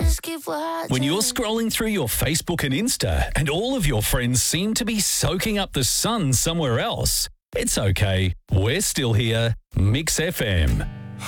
just keep watching. When you're scrolling through your Facebook and Insta and all of your friends seem to be soaking up the sun somewhere else, it's okay. We're still here. Mix FM.